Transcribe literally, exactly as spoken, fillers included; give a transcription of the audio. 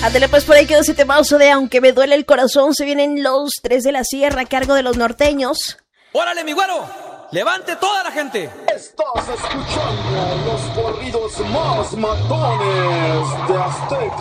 Ándale, pues por ahí quedó ese temazo de Aunque me duele el corazón. Se vienen los tres de la sierra a cargo de los norteños. ¡Órale, mi güero! ¡Levante toda la gente! Estás escuchando los corridos más matones de Azteca.